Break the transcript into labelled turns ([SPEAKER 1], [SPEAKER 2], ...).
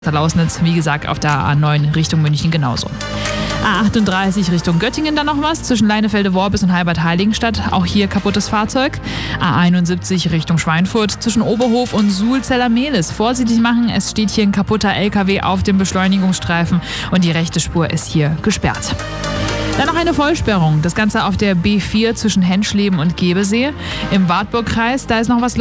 [SPEAKER 1] Lausnitz, wie gesagt, auf der A9 Richtung München genauso. A38 Richtung Göttingen dann noch was, zwischen Leinefelde-Worbis und Halbert-Heiligenstadt, auch hier kaputtes Fahrzeug. A71 Richtung Schweinfurt, zwischen Oberhof und Suhl-Zellermehlis. Vorsichtig machen, es steht hier ein kaputter LKW auf dem Beschleunigungsstreifen und die rechte Spur ist hier gesperrt. Dann noch eine Vollsperrung, das Ganze auf der B4 zwischen Henschleben und Gebesee. Im Wartburgkreis, da ist noch was los.